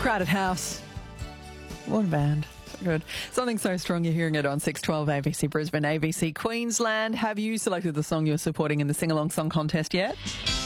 Crowded House. One band. So good. Something So Strong, you're hearing it on 612 ABC Brisbane, ABC Queensland. Have you selected the song you're supporting in the sing-along song contest yet?